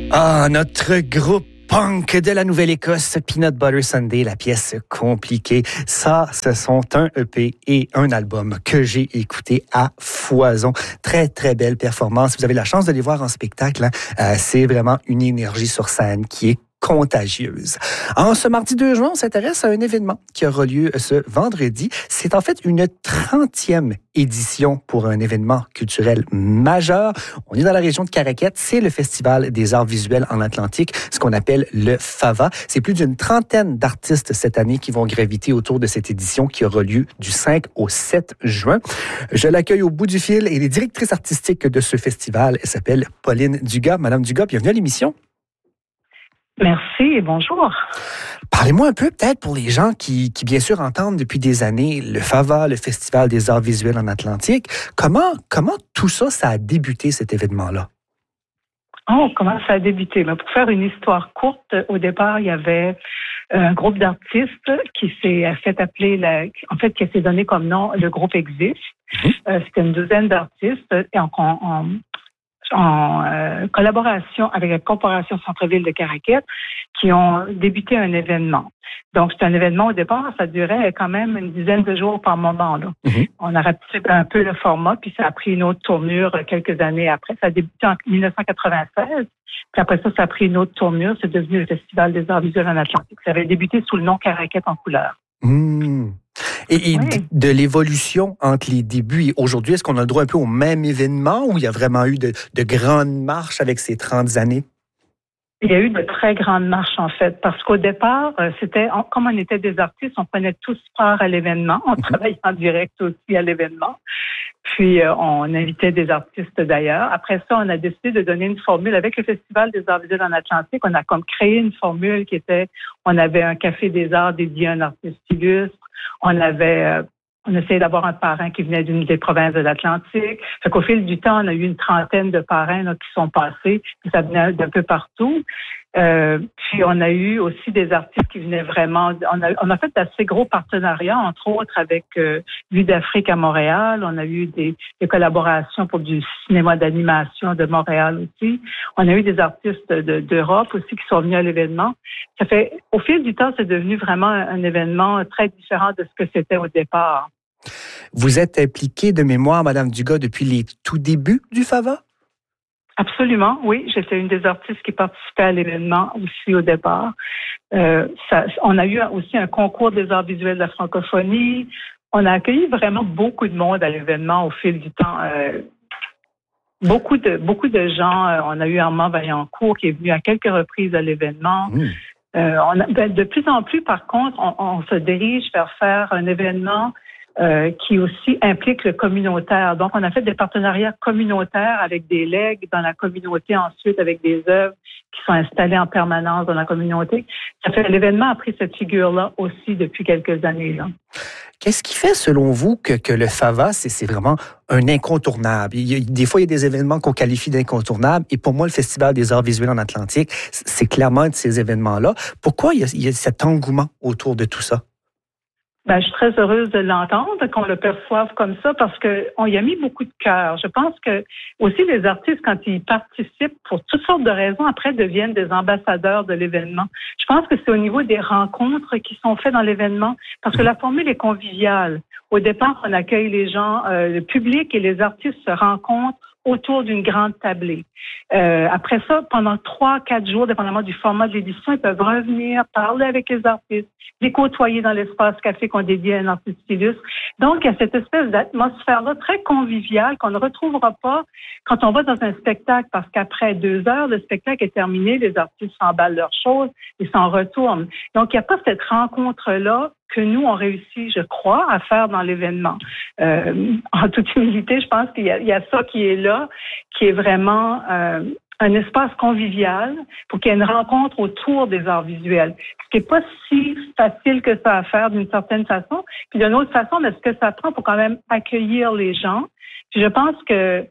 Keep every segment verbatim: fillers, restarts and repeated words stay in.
Ah, notre groupe punk de la Nouvelle-Écosse, Peanut Butter Sunday, la pièce compliquée. Ça, ce sont un E P et un album que j'ai écouté à foison. Très, très belle performance. Vous avez la chance de les voir en spectacle. Hein? Euh, c'est vraiment une énergie sur scène qui est contagieuse. En ce mardi deux juin, on s'intéresse à un événement qui aura lieu ce vendredi. C'est en fait une trentième édition pour un événement culturel majeur. On est dans la région de Caraquette. C'est le Festival des arts visuels en Atlantique, ce qu'on appelle le FAVA. C'est plus d'une trentaine d'artistes cette année qui vont graviter autour de cette édition qui aura lieu du cinq au sept juin. Je l'accueille au bout du fil et les directrices artistiques de ce festival. Elle s'appelle Pauline Dugas. Madame Dugas, bienvenue à l'émission. Merci et bonjour. Parlez-moi un peu peut-être pour les gens qui, qui bien sûr entendent depuis des années le FAVA, le Festival des arts visuels en Atlantique. Comment, comment tout ça, ça a débuté cet événement-là? Oh, comment ça a débuté? Mais pour faire une histoire courte, au départ, il y avait un groupe d'artistes qui s'est fait appeler, la, en fait, qui s'est donné comme nom le groupe Existe. Mmh. Euh, c'était une douzaine d'artistes et en, en, en euh, collaboration avec la Corporation Centre-Ville de Caraquette qui ont débuté un événement. Donc, c'est un événement au départ, ça durait quand même une dizaine de jours par moment. Là. Mm-hmm. On a rapetissé un peu le format, puis ça a pris une autre tournure quelques années après. Ça a débuté en dix-neuf cent quatre-vingt-seize, puis après ça, ça a pris une autre tournure. C'est devenu le Festival des arts visuels en Atlantique. Ça avait débuté sous le nom Caraquette en couleur. Mmh. Et, et oui. de, de l'évolution entre les débuts et aujourd'hui, est-ce qu'on a le droit un peu au même événement ou il y a vraiment eu de, de grandes marches avec ces trente années? Il y a eu de très grandes marches, en fait, parce qu'au départ, c'était, on, comme on était des artistes, on prenait tous part à l'événement. On travaillait en direct aussi à l'événement. Puis, euh, on invitait des artistes d'ailleurs. Après ça, on a décidé de donner une formule. Avec le Festival des arts visuels en Atlantique, on a comme créé une formule qui était, on avait un café des arts dédié à un artiste illustre. On avait... Euh, On essayait d'avoir un parrain qui venait d'une des provinces de l'Atlantique. Fait qu'au fil du temps, on a eu une trentaine de parrains là, qui sont passés. Puis ça venait d'un peu partout. Euh, puis on a eu aussi des artistes qui venaient vraiment... On a, on a fait d'assez gros partenariats, entre autres avec euh, Vue d'Afrique à Montréal. On a eu des, des collaborations pour du cinéma d'animation de Montréal aussi. On a eu des artistes de, d'Europe aussi qui sont venus à l'événement. Ça fait, au fil du temps, c'est devenu vraiment un, un événement très différent de ce que c'était au départ. Vous êtes impliquée de mémoire, Madame Dugas, depuis les tout débuts du FAVA? Absolument, oui. J'étais une des artistes qui participait à l'événement aussi au départ. Euh, ça, on a eu aussi un concours des arts visuels de la francophonie. On a accueilli vraiment beaucoup de monde à l'événement au fil du temps. Euh, beaucoup de beaucoup de gens. Euh, on a eu Armand Vaillancourt qui est venu à quelques reprises à l'événement. Mmh. Euh, on a, ben, de plus en plus, par contre, on, on se dirige vers faire un événement Euh, qui aussi implique le communautaire. Donc, on a fait des partenariats communautaires avec des legs dans la communauté, ensuite avec des œuvres qui sont installées en permanence dans la communauté. Ça fait l'événement a pris cette figure-là aussi depuis quelques années. Là. Qu'est-ce qui fait, selon vous, que, que le FAVA, c'est, c'est vraiment un incontournable? Il y a, des fois, il y a des événements qu'on qualifie d'incontournables. Et pour moi, le Festival des arts visuels en Atlantique, c'est clairement un de ces événements-là. Pourquoi il y a, il y a cet engouement autour de tout ça? Ben, je suis très heureuse de l'entendre, qu'on le perçoive comme ça, parce que on y a mis beaucoup de cœur. Je pense que aussi les artistes, quand ils participent pour toutes sortes de raisons, après deviennent des ambassadeurs de l'événement. Je pense que c'est au niveau des rencontres qui sont faites dans l'événement, parce que la formule est conviviale. Au départ, on accueille les gens, euh, le public et les artistes se rencontrent autour d'une grande tablée. Euh, après ça, pendant trois, quatre jours, dépendamment du format de l'édition, ils peuvent revenir, parler avec les artistes, les côtoyer dans l'espace café qu'on dédie à un artiste illustre. Donc, il y a cette espèce d'atmosphère-là très conviviale qu'on ne retrouvera pas quand on va dans un spectacle, parce qu'après deux heures, le spectacle est terminé, les artistes s'emballent leurs choses et s'en retournent. Donc, il n'y a pas cette rencontre-là que nous, on réussit, je crois, à faire dans l'événement. Euh, en toute humilité, je pense qu'il y a, il y a ça qui est là, qui est vraiment euh, un espace convivial pour qu'il y ait une rencontre autour des arts visuels. Ce qui n'est pas si facile que ça à faire d'une certaine façon. Puis d'une autre façon, mais ce que ça prend pour quand même accueillir les gens. Puis je pense que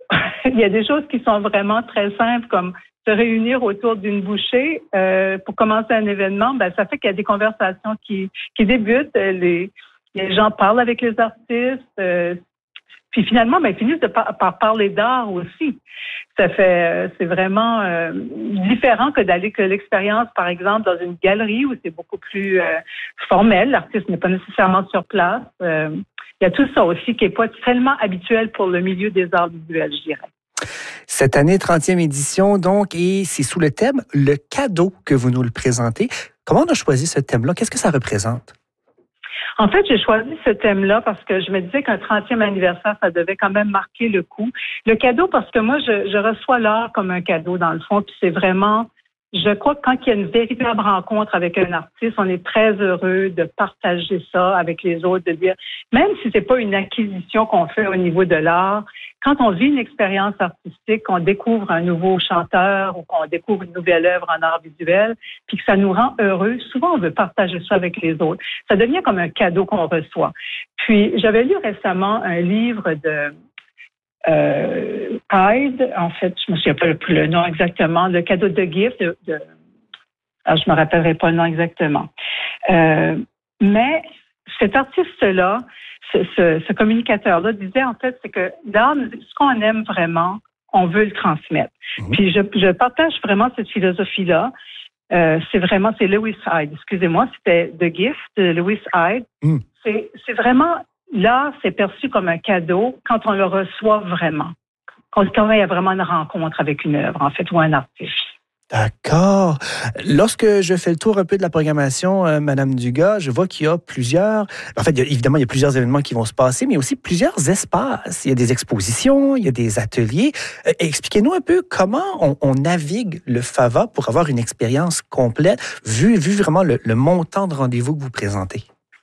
il y a des choses qui sont vraiment très simples, comme se réunir autour d'une bouchée euh, pour commencer un événement. Ben, ça fait qu'il y a des conversations qui, qui débutent. Les, les gens parlent avec les artistes. Euh, Puis finalement, ben, ils finissent de par, par parler d'art aussi. Ça fait, c'est vraiment euh, différent que d'aller que l'expérience, par exemple, dans une galerie où c'est beaucoup plus euh, formel. L'artiste n'est pas nécessairement sur place. Euh, il y a tout ça aussi qui n'est pas tellement habituel pour le milieu des arts visuels, je dirais. Cette année, trentième édition, donc, et c'est sous le thème « Le cadeau » que vous nous le présentez. Comment on a choisi ce thème-là? Qu'est-ce que ça représente? En fait, j'ai choisi ce thème-là parce que je me disais qu'un trentième anniversaire, ça devait quand même marquer le coup. Le cadeau, parce que moi, je, je reçois l'art comme un cadeau, dans le fond, puis c'est vraiment... Je crois que quand il y a une véritable rencontre avec un artiste, on est très heureux de partager ça avec les autres, de dire, même si c'est pas une acquisition qu'on fait au niveau de l'art, quand on vit une expérience artistique, qu'on découvre un nouveau chanteur ou qu'on découvre une nouvelle œuvre en art visuel, puis que ça nous rend heureux, souvent on veut partager ça avec les autres. Ça devient comme un cadeau qu'on reçoit. Puis j'avais lu récemment un livre de Euh, Hyde, en fait, je me souviens pas plus le nom exactement, le cadeau de gift, de, de alors je me rappellerai pas le nom exactement. Euh, mais cet artiste-là, ce, ce, ce communicateur-là disait en fait, c'est que l'art, ce qu'on aime vraiment, on veut le transmettre. Mmh. Puis je, je partage vraiment cette philosophie-là. Euh, c'est vraiment, c'est Lewis Hyde, excusez-moi, c'était The Gift de Lewis Hyde. Mmh. C'est, c'est vraiment l'art, c'est perçu comme un cadeau quand on le reçoit vraiment. Quand, quand il y a vraiment une rencontre avec une œuvre, en fait, ou un artiste. D'accord. Lorsque je fais le tour un peu de la programmation, euh, Madame Dugas, je vois qu'il y a plusieurs... En fait, il y a, évidemment, il y a plusieurs événements qui vont se passer, mais il y a aussi plusieurs espaces. Il y a des expositions, il y a des ateliers. Euh, expliquez-nous un peu comment on, on navigue le Fava pour avoir une expérience complète, vu, vu vraiment le, le montant de rendez-vous que vous présentez.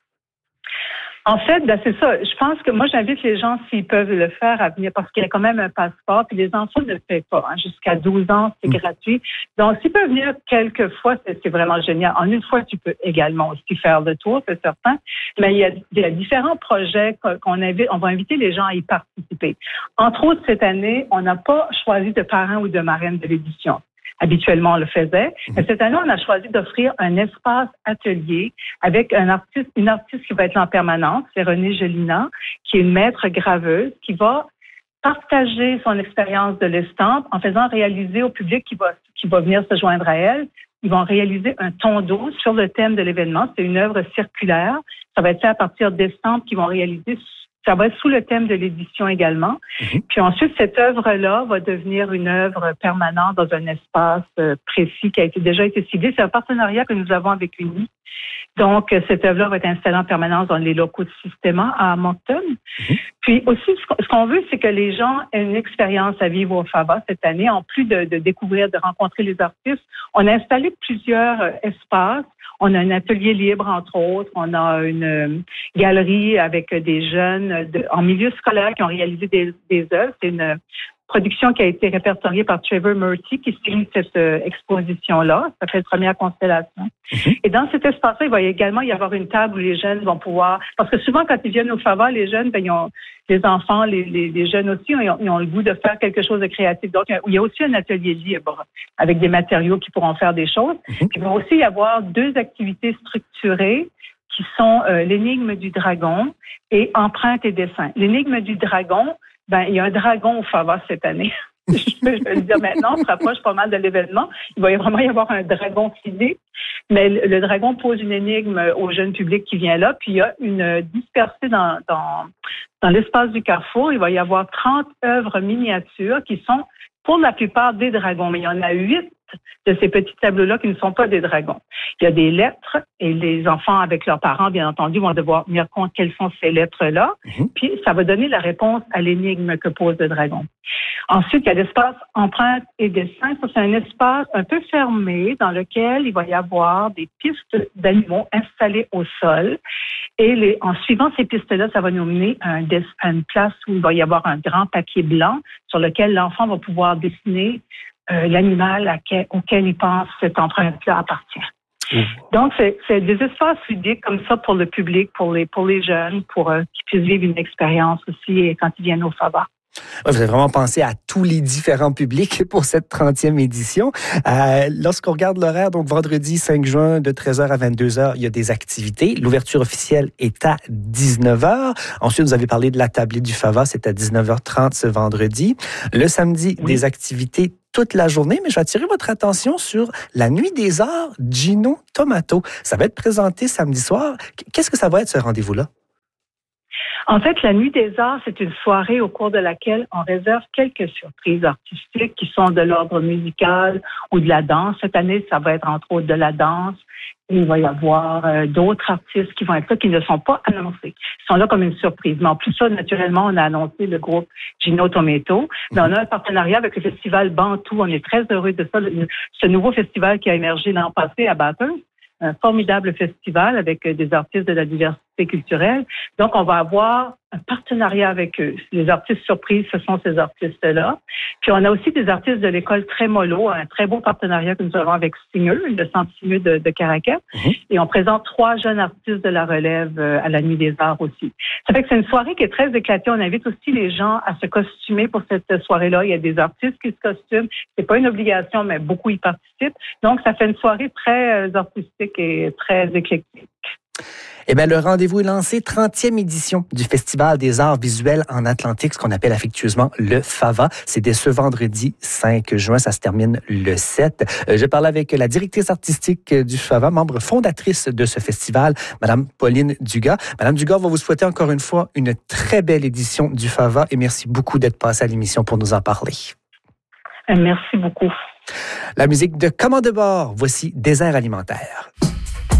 En fait, ben c'est ça. Je pense que moi, j'invite les gens, s'ils peuvent le faire, à venir parce qu'il y a quand même un passeport. Puis les enfants ne le paient pas. Hein, jusqu'à douze ans, c'est mmh. gratuit. Donc, s'ils peuvent venir quelques fois, c'est, c'est vraiment génial. En une fois, tu peux également aussi faire le tour, c'est certain. Mais il y a, il y a différents projets qu'on invite. On va inviter les gens à y participer. Entre autres, cette année, on n'a pas choisi de parrain ou de marraine de l'édition. Habituellement, on le faisait. Mais cette année, on a choisi d'offrir un espace atelier avec un artiste, une artiste qui va être en permanence, c'est Renée Gelina, qui est une maître graveuse, qui va partager son expérience de l'estampe en faisant réaliser au public qui va, qui va venir se joindre à elle. Ils vont réaliser un tondo sur le thème de l'événement. C'est une œuvre circulaire. Ça va être fait à partir d'estampes qu'ils vont réaliser. Ça va être sous le thème de l'édition également. Mmh. Puis ensuite, cette œuvre-là va devenir une œuvre permanente dans un espace précis qui a été, déjà été ciblé. C'est un partenariat que nous avons avec Uni. Donc, cette œuvre-là va être installée en permanence dans les locaux de Systéma à Moncton. Mmh. Puis aussi, ce qu'on veut, c'est que les gens aient une expérience à vivre au Fava cette année. En plus de, de découvrir, de rencontrer les artistes, on a installé plusieurs espaces. On a un atelier libre, entre autres. On a une galerie avec des jeunes de, en milieu scolaire qui ont réalisé des, des œuvres. C'est une production qui a été répertoriée par Trevor Murty qui signe cette euh, exposition-là. Ça fait une première constellation. Mm-hmm. Et dans cet espace-là, il va également y avoir une table où les jeunes vont pouvoir... Parce que souvent, quand ils viennent au Fava, les jeunes, ben, ils ont, les enfants, les, les, les jeunes aussi, ils ont, ils ont le goût de faire quelque chose de créatif. Donc, il y a aussi un atelier libre avec des matériaux qui pourront faire des choses. Mm-hmm. Il va aussi y avoir deux activités structurées qui sont euh, l'énigme du dragon et empreinte et dessin. L'énigme du dragon, ben, il y a un dragon au Fava cette année. je peux le dire maintenant, on se rapproche pas mal de l'événement. Il va vraiment y avoir un dragon physique, mais le, le dragon pose une énigme au jeune public qui vient là, puis il y a une dispersée dans, dans, dans l'espace du Carrefour. Il va y avoir trente œuvres miniatures qui sont pour la plupart des dragons, mais il y en a huit de ces petits tableaux-là qui ne sont pas des dragons. Il y a des lettres et les enfants avec leurs parents, bien entendu, vont devoir tenir compte quelles sont ces lettres-là. Mmh. Puis ça va donner la réponse à l'énigme que pose le dragon. Ensuite, il y a l'espace empreinte et dessin. Ça, c'est un espace un peu fermé dans lequel il va y avoir des pistes d'animaux installées au sol. Et les, en suivant ces pistes-là, ça va nous mener à, un, à une place où il va y avoir un grand papier blanc sur lequel l'enfant va pouvoir dessiner Euh, l'animal à quel, auquel il pense que cette empreinte-là appartient. Mmh. Donc, c'est, c'est des espaces ludiques comme ça pour le public, pour les, pour les jeunes, pour euh, qu'ils puissent vivre une expérience aussi quand ils viennent au Fava. Ouais, vous avez vraiment pensé à tous les différents publics pour cette trentième édition. Euh, lorsqu'on regarde l'horaire, donc vendredi cinq juin de treize heures à vingt-deux heures, il y a des activités. L'ouverture officielle est à dix-neuf heures. Ensuite, vous avez parlé de la tablée du Fava, c'est à dix-neuf heures trente ce vendredi. Le samedi, oui. Des activités toute la journée, mais je vais attirer votre attention sur la Nuit des Arts Gino Tomato. Ça va être présenté samedi soir. Qu'est-ce que ça va être, ce rendez-vous-là? En fait, la Nuit des Arts, c'est une soirée au cours de laquelle on réserve quelques surprises artistiques qui sont de l'ordre musical ou de la danse. Cette année, ça va être entre autres de la danse. Il va y avoir euh, d'autres artistes qui vont être là, qui ne sont pas annoncés. Ils sont là comme une surprise. Mais en plus, ça, naturellement, on a annoncé le groupe Gino Tomato. Mais on a un partenariat avec le festival Bantou. On est très heureux de ça. Le, ce nouveau festival qui a émergé l'an passé à Bathurst. Un formidable festival avec des artistes de la diversité culturelle. Donc, on va avoir un partenariat avec eux. Les artistes surprises, ce sont ces artistes-là. Puis, on a aussi des artistes de l'école Trémolo, un très beau partenariat que nous avons avec Signeux, le Centre Signeux de, de Caracat. Mm-hmm. Et on présente trois jeunes artistes de la relève à la Nuit des Arts aussi. Ça fait que c'est une soirée qui est très éclatée. On invite aussi les gens à se costumer pour cette soirée-là. Il y a des artistes qui se costument. C'est pas une obligation, mais beaucoup y participent. Donc, ça fait une soirée très artistique et très éclectique. Eh bien, le rendez-vous est lancé, trentième édition du Festival des arts visuels en Atlantique, ce qu'on appelle affectueusement le Fava. C'est dès ce vendredi cinq juin, ça se termine le sept. Je parle avec la directrice artistique du Fava, membre fondatrice de ce festival, Madame Pauline Dugas. Madame Dugas, on va vous souhaiter encore une fois une très belle édition du Fava et merci beaucoup d'être passée à l'émission pour nous en parler. Merci beaucoup. La musique de Commande de bord, voici Désert alimentaire.